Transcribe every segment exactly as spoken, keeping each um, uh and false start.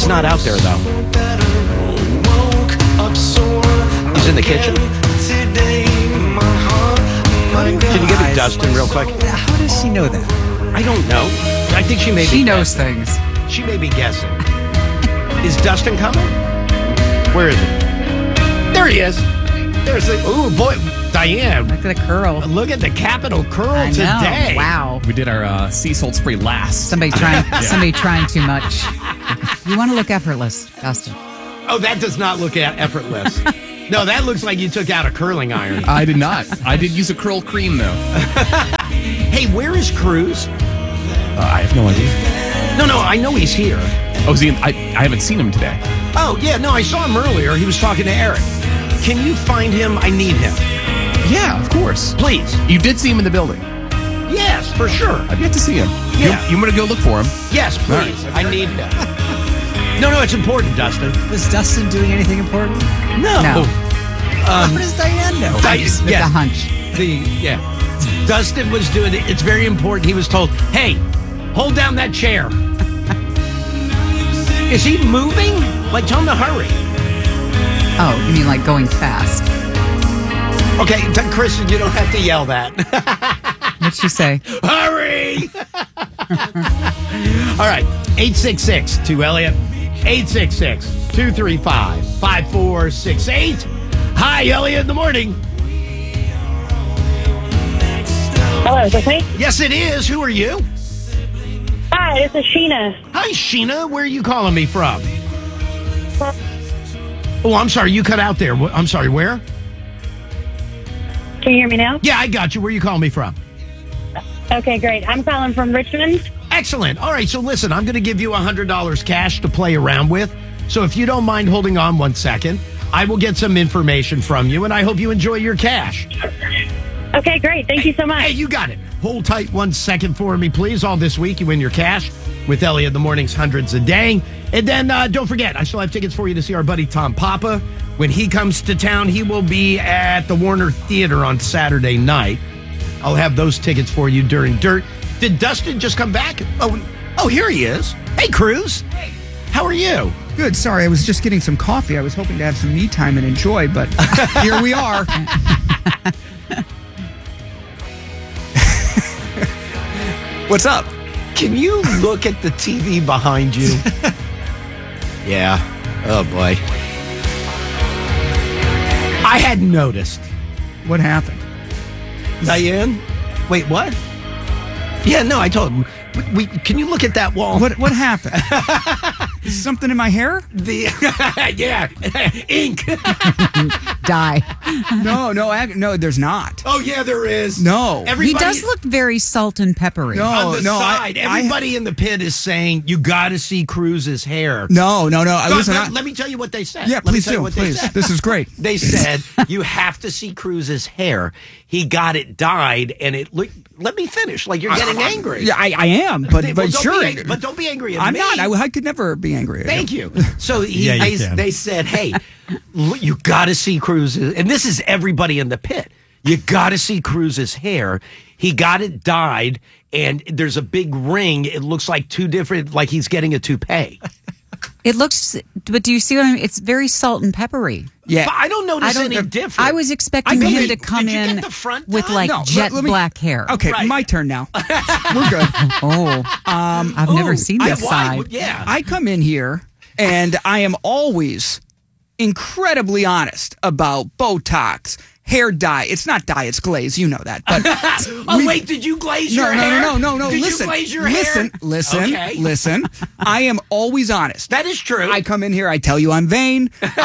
He's not out there, though. He's in the kitchen. Can you give me Dustin real quick? How does she know that? I don't know. I think she may be She knows guessing. things. She may be guessing. Is Dustin coming? Where is he? There he is. There's the... Ooh, boy. Diane. Look at the curl. Look at the capital curl I know. today. Wow. We did our uh, sea salt spray last. Somebody trying, somebody trying too much. You want to look effortless, Dustin. Oh, that does not look at effortless. No, that looks like you took out a curling iron. I did not. I did use a curl cream, though. Hey, where is Cruz? Uh, I have no idea. No, no, I know he's here. Oh, is he in, I, I haven't seen him today. Oh, yeah, no, I saw him earlier. He was talking to Eric. Can you find him? I need him. Yeah, of course. Please. You did see him in the building. Yes, for sure. I've yet to see him. Yeah. You, you want to go look for him? Yes, please. Right. I need him. No, no, it's important, Dustin. Was Dustin doing anything important? No. No. Um, How does Diane know? Di- It's yeah. a hunch. The, yeah. Dustin was doing it. It's very important. He was told, hey, hold down that chair. Is he moving? Like, tell him to hurry. Oh, you mean like going fast? Okay, t- Kristen, you don't have to yell that. What'd she say? Hurry! All right, eight six six two Elliot, eight six six two three five five four six eight. Hi, Elliot in the morning. Hello, is this me? Yes, it is. Who are you? Hi, this is Sheena. Hi, Sheena. Where are you calling me from? Oh, I'm sorry. You cut out there. Wh- I'm sorry. Where? Can you hear me now? Yeah, I got you. Where are you calling me from? Okay, great. I'm calling from Richmond. Excellent. All right. So listen, I'm going to give you one hundred dollars cash to play around with. So if you don't mind holding on one second, I will get some information from you, and I hope you enjoy your cash. Okay, great. Thank you so much. Hey, you got it. Hold tight one second for me, please. All this week, you win your cash with Elliot in the Morning's Hundreds a Day. And then uh, don't forget, I still have tickets for you to see our buddy Tom Papa. When he comes to town, he will be at the Warner Theater on Saturday night. I'll have those tickets for you during Dirt. Did Dustin just come back? Oh, oh, here he is. Hey, Cruz. Hey. How are you? Good. Sorry, I was just getting some coffee. I was hoping to have some me time and enjoy, but here we are. What's up? Can you look at the T V behind you? Yeah. Oh, boy. I hadn't noticed. What happened? Diane? Wait, what? Yeah, no, I told him. We, we, can you look at that wall? What What happened? Is something in my hair? The yeah, ink. Die. No, no, I, no. There's not. Oh yeah, there is. No. He Everybody does look very salt and peppery. No. on the no, I- side. I- Everybody in the pit is saying you got to see Cruz's hair. No, no, no. I Go- listen. let, I, let me tell you what they said. yeah, Let me please tell you do. what they Please, said. this is great. They said you have to see Cruz's hair. He got it dyed, and it looked. Let me finish. Like you're getting angry. Yeah, I, I am, but Well, but don't sure. be ang- but don't be angry at I'm me. not. I, I could never be angry at Thank you. So he, Yeah, you they, can. they said, hey, look, you got to see Cruz's, and this is everybody in the pit. You got to see Cruz's hair. He got it dyed, and there's a big ring. It looks like two different, like he's getting a toupee. It looks, but do you see what I mean? It's very salt and peppery. Yeah. But I don't notice I don't. any difference. I was expecting I him mean, to come did you in get the front with dye? like No, let- jet let me- black hair. Okay, Right. my turn now. We're good. Oh, um, I've never Ooh, seen I- this why side. would- Yeah. I come in here and I am always incredibly honest about Botox, hair dye. It's not dye, it's glaze. You know that. But oh, we- wait, did you glaze no, your no, hair? no, no, no, no. Did Listen, you glaze your listen, hair? listen, Okay. listen. I am always honest. That is true. I come in here, I tell you I'm vain.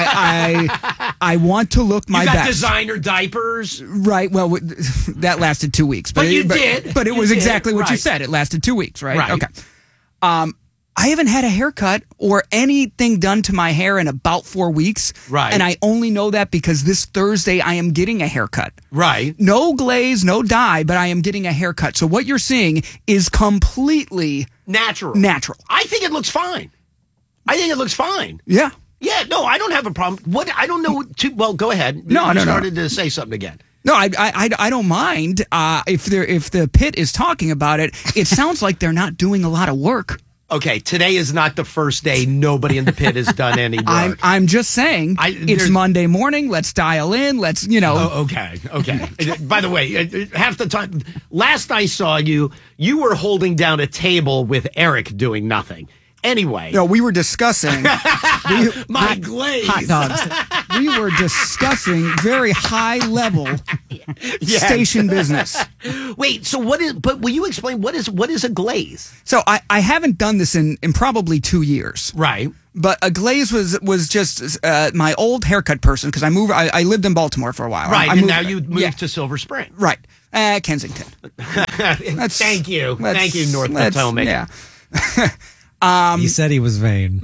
I I, I want to look my you got best. designer diapers. Right. Well, w- that lasted two weeks. But you but, did. But it You was did. exactly what you Right. said. It lasted two weeks, right? Right. Okay. Um, I haven't had a haircut or anything done to my hair in about four weeks. Right. And I only know that because this Thursday I am getting a haircut. Right. No glaze, no dye, but I am getting a haircut. So what you're seeing is completely Natural. natural. I think it looks fine. I think it looks fine. Yeah. Yeah, no, I don't have a problem. What I don't know. Too, well, go ahead. No, you no, no. started to say something again. No, I, I, I- I don't mind uh, if they're if the pit is talking about it. It sounds like they're not doing a lot of work. Okay, today is not the first day nobody in the pit has done any work. I'm, I'm just saying, I- it's there's- Monday morning. Let's dial in. Let's, you know. Oh, okay, okay. By the way, uh, half the time, last I saw you, you were holding down a table with Eric doing nothing. Anyway, No, we were discussing. we, my glaze. Hot dogs. we were discussing very high level Yes. station business. Wait, so what is? But will you explain what is what is a glaze? So I, I haven't done this in, in probably two years. Right. But a glaze was was just uh, my old haircut person because I moved. I, I lived in Baltimore for a while. Right, I and moved- now you moved yeah, to Silver Spring. right, uh, Kensington. Thank you, Let's- thank you, North let's- Potomac. Yeah. he said he was vain.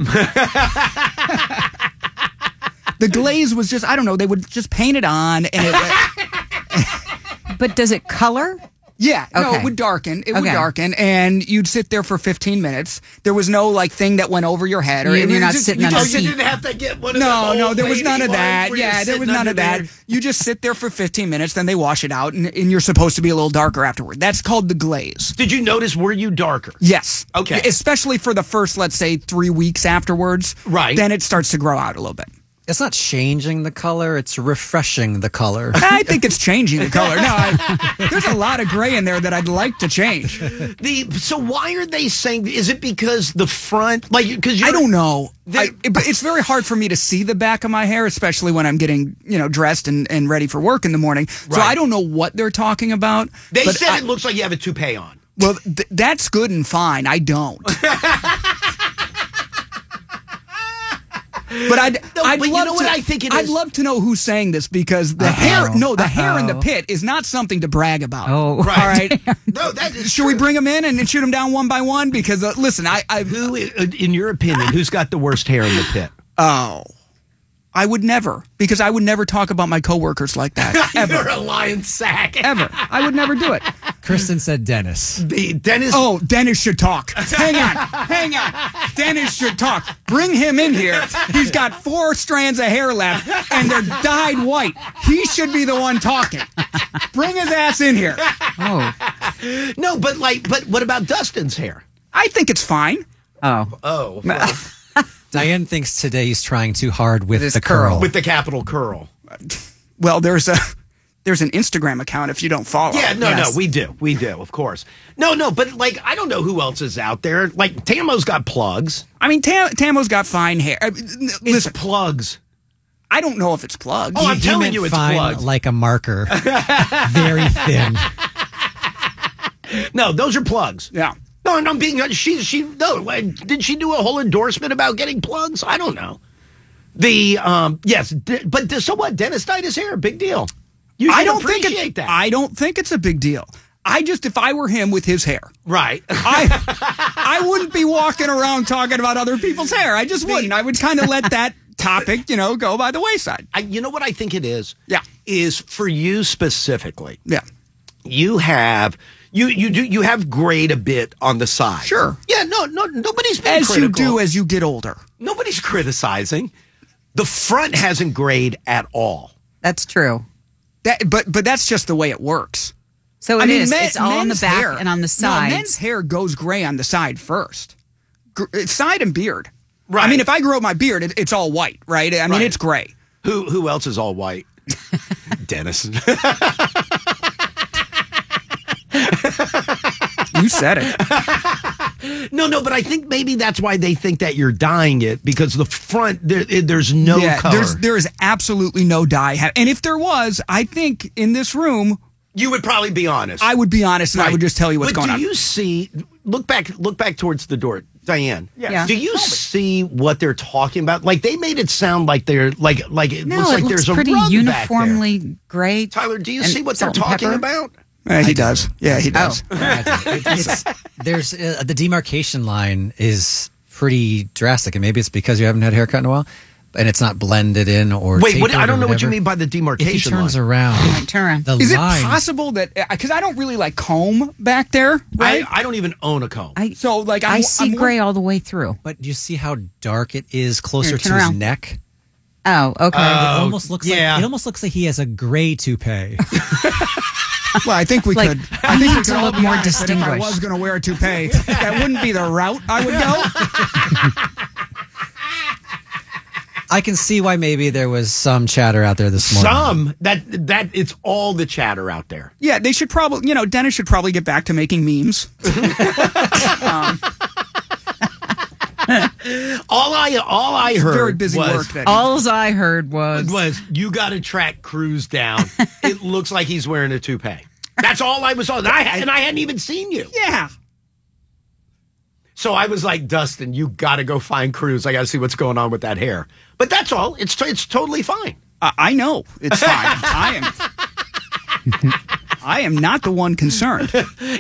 The glaze was just, I don't know, they would just paint it on and it, But does it color? yeah, no, Okay. it would darken. It would Okay. darken and you'd sit there for fifteen minutes. There was no like thing that went over your head or You- it you're was not just- sitting you on the Oh, just- you seat. didn't have to get one of No, them no, old there was lady none of ones that. where you're Yeah, there sitting was none under of that. there. You just sit there for fifteen minutes, then they wash it out and, and you're supposed to be a little darker afterward. That's called the glaze. Did you notice? Were you darker? Yes. Okay. Especially for the first, let's say, three weeks afterwards. Right. Then it starts to grow out a little bit. It's not changing the color; it's refreshing the color. I think it's changing the color. No, I, there's a lot of gray in there that I'd like to change. The so why are they saying? Is it because the front, like, because I don't know. The- I, but it's very hard for me to see the back of my hair, especially when I'm getting, you know, dressed and, and ready for work in the morning. So Right. I don't know what they're talking about. They but said I- it looks like you have a toupee on. Well, th- that's good and fine. I don't. But I'd, No, I'd but you love know to, what I think it I'd is? love to know who's saying this because the hair, no, the hair in the pit is not something to brag about. Oh. Right. All right. No, that is. Should we bring them in and, and shoot them down one by one? Because uh, listen, I, I, Who, in your opinion, who's got the worst hair in the pit? oh, I would never, because I would never talk about my coworkers like that You're ever, a lion sack. ever. I would never do it. Kristen said Dennis. The Dennis. Oh, Dennis should talk. Hang on, hang on. Dennis should talk. Bring him in here. He's got four strands of hair left, and they're dyed white. He should be the one talking. Bring his ass in here. Oh. No, but like, but what about Dustin's hair? I think it's fine. Oh. Oh, well, Diane thinks today he's trying too hard with his the curl. curl. with the capital curl. Well, there's a there's an Instagram account if you don't follow. Yeah, no, Yes. no, we do, we do, of course. No, no, but like, I don't know who else is out there. Like, Tamo's got plugs. I mean, Tam- Tamo's got fine hair. I- It's Listen, plugs. I don't know if it's plugged. Oh, I'm He telling meant you, it's fine plugs. like a marker, very thin. No, those are plugs. Yeah. No, and I'm being she she no. like, Did she do a whole endorsement about getting plugs? I don't know. The um yes, d- but d- so what? Dennis dyed his hair. Big deal. You I should don't think appreciate it, that. I don't think it's a big deal. I just, if I were him with his hair, right. I I wouldn't be walking around talking about other people's hair. I just wouldn't. I would kind of let that topic, you know, go by the wayside. I, you know what I think it is? Yeah. Is for you specifically. Yeah. You have you you do you have grayed a bit on the side. Sure. Yeah. No. No. Nobody's been As you critical. do as you get older. Nobody's criticizing. The front hasn't grayed at all. That's true. That, but but that's just the way it works. So it I mean, is. men- It's all on the men's back hair- and on the No, sides. men's hair goes gray on the side first. Gr- it's side and beard. Right. I mean, if I grow my beard, it, it's all white, right? I mean, Right. it's gray. Who who else is all white? Dennis. You said it. No, no, but I think maybe that's why they think that you're dyeing it because the front there, there's no yeah, color. there's there is absolutely no dye. Ha- And if there was, I think in this room, you would probably be honest. I would be honest and I Right. would just tell you what's but going do on. you see? Look back. Look back towards the door, Diane. Yes. Yeah. Do you see what they're talking about? Like they made it sound like they're like like it no, looks it like looks there's a pretty rug back there. uniformly gray. Tyler, do you and see what they're salt and talking pepper. about? Yeah, he does. Yeah, he does. It- it's, there's uh, the demarcation line is pretty drastic, and maybe it's because you haven't had a haircut in a while, and it's not blended in or. Wait, what, tapered I or don't know what you whatever. mean by the If he demarcation turns line. around, Turn around. the Is it line. possible that because I don't really like comb back there, right? I, I don't even own a comb. I, so like I'm, I see I'm- gray all the way through. But you see how dark it is closer Here, to turn his around. neck. Oh, okay. it almost looks yeah. like it almost looks like he has a gray toupee. Well, I think we Like, could. you I think need we to could all look be more honest that if I distinguished. was going to wear a toupee, that wouldn't be the route I would go. I can see why maybe there was some chatter out there this morning. Some that that it's all the chatter out there. Yeah, they should probably. You know, Dennis should probably get back to making memes. um, All I all I heard very busy was, work. That All I heard was, was you got to track Cruz down. It looks like he's wearing a toupee. That's all I was on. And I, and I hadn't even seen you. yeah. So I was like, Dustin, you got to go find Cruz. I got to see what's going on with that hair. But that's all. It's it's totally fine. Uh, I know it's fine. I am. I am not the one concerned.